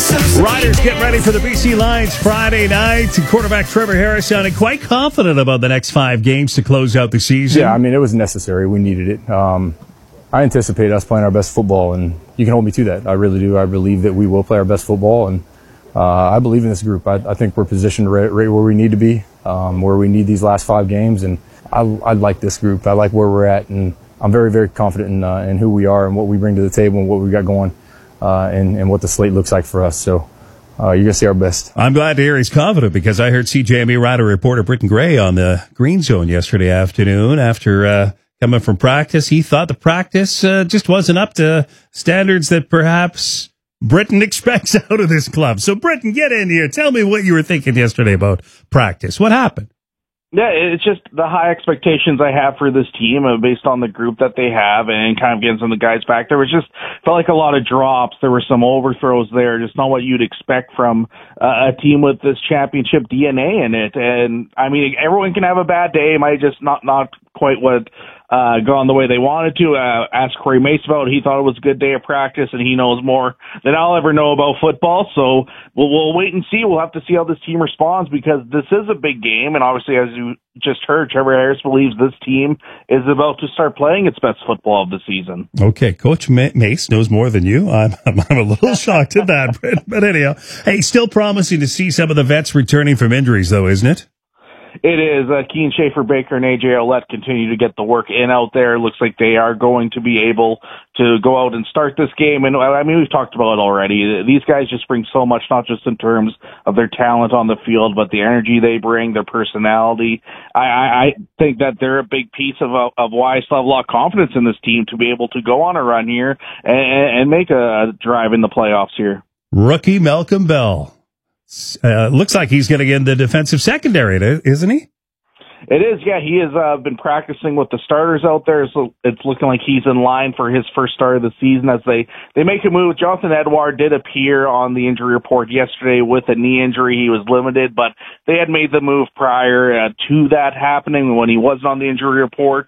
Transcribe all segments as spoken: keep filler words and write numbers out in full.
Riders get ready for the B C Lions Friday night. And quarterback Trevor Harris sounded quite confident about the next five games to close out the season. Yeah, I mean, it was necessary. We needed it. Um, I anticipate us playing our best football, and you can hold me to that. I really do. I believe that we will play our best football, and uh, I believe in this group. I, I think we're positioned right, right where we need to be, um, where we need these last five games, and I, I like this group. I like where we're at, and I'm very, very confident in, uh, in who we are and what we bring to the table and what we got going, uh, and, and what the slate looks like for us. So uh, you're going to see our best. I'm glad to hear he's confident, because I heard C J M E Rider reporter Britton Gray on the Green Zone yesterday afternoon after uh, coming from practice. He thought the practice uh, just wasn't up to standards that perhaps Britton expects out of this club. So, Britton, get in here. Tell me what you were thinking yesterday about practice. What happened? Yeah, it's just the high expectations I have for this team uh, based on the group that they have and kind of getting some of the guys back. There was just, felt like a lot of drops. There were some overthrows there, just not what you'd expect from uh, a team with this championship D N A in it. And, I mean, everyone can have a bad day. It might just not, not quite what uh, gone the way they wanted to. Uh, ask Corey Mace about it. He thought it was a good day of practice, and he knows more than I'll ever know about football. So we'll, we'll wait and see. We'll have to see how this team responds, because this is a big game. And obviously, as you just heard, Trevor Harris believes this team is about to start playing its best football of the season. Okay, Coach Mace knows more than you. I'm, I'm, I'm a little shocked at that. But, but anyhow, hey, still promising to see some of the vets returning from injuries, though, isn't it? It is. Uh, Keen Schaefer-Baker and A J Ouellette continue to get the work in out there. Looks like they are going to be able to go out and start this game. And I mean, we've talked about it already. These guys just bring so much, not just in terms of their talent on the field, but the energy they bring, their personality. I, I, I think that they're a big piece of, of why I still have a lot of confidence in this team to be able to go on a run here and, and make a drive in the playoffs here. Rookie Malcolm Bell. Uh, looks like he's going to get in the defensive secondary, isn't he? It is, yeah. He has uh, been practicing with the starters out there, so it's looking like he's in line for his first start of the season as they, they make a move. Jonathan Edouard did appear on the injury report yesterday with a knee injury. He was limited, but they had made the move prior uh, to that happening when he wasn't on the injury report.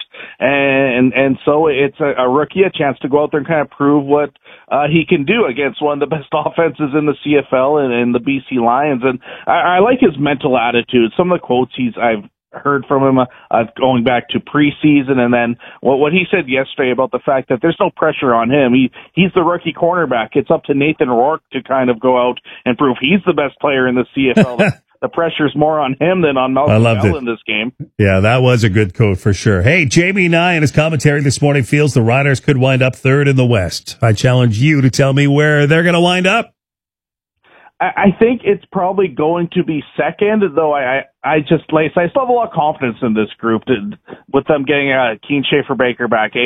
And and so it's a, a rookie, a chance to go out there and kind of prove what uh, he can do against one of the best offenses in the C F L and, and the B C Lions. And I, I like his mental attitude. Some of the quotes he's I've heard from him uh, going back to preseason, and then what, what he said yesterday about the fact that there's no pressure on him. He he's the rookie cornerback. It's up to Nathan Rourke to kind of go out and prove he's the best player in the C F L. The pressure's more on him than on Malcolm Bell in this game. Yeah, that was a good quote for sure. Hey, Jamie Nye in his commentary this morning feels the Riders could wind up third in the West. I challenge you to tell me where they're going to wind up. I think it's probably going to be second, though I, I, I just, like I still have a lot of confidence in this group to, with them getting uh, Keen Schaefer-Baker back.